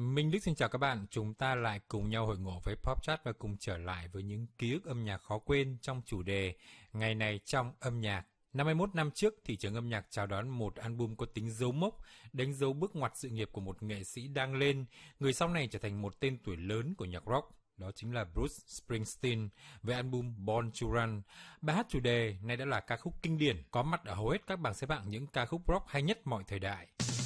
Minh Đức xin chào các bạn, chúng ta lại cùng nhau hội ngộ với PopChat và cùng trở lại với những ký ức âm nhạc khó quên trong chủ đề Ngày này trong âm nhạc. 51 năm trước, thị trường âm nhạc chào đón một album có tính dấu mốc, đánh dấu bước ngoặt sự nghiệp của một nghệ sĩ đang lên, người sau này trở thành một tên tuổi lớn của nhạc rock. Đó chính là Bruce Springsteen với album Born to Run. Bài hát chủ đề này đã là ca khúc kinh điển, có mặt ở hầu hết các bảng xếp hạng những ca khúc rock hay nhất mọi thời đại.